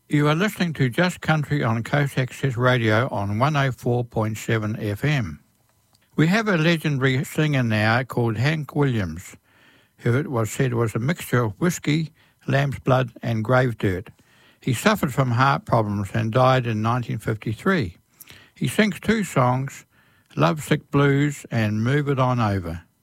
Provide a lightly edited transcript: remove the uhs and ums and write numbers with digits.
You are listening to Just Country on Coast Access Radio on 104.7 FM. We have a legendary singer now called Hank Williams, who it was said was a mixture of whiskey, lamb's blood and grave dirt. He suffered from heart problems and died in 1953. He sings two songs, Lovesick Blues and Move It On Over.